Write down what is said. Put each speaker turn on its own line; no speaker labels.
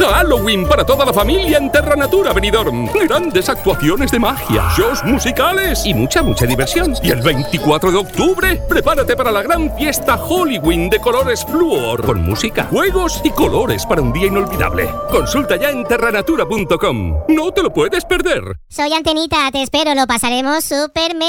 Halloween para toda la familia en Terra Natura Benidorm. Grandes actuaciones de magia, shows musicales y mucha diversión. Y el 24 de octubre, prepárate para la gran fiesta Halloween de colores Fluor, con música, juegos y colores para un día inolvidable. Consulta ya en terranatura.com. No te lo puedes perder.
Soy Antenita, te espero, lo pasaremos súper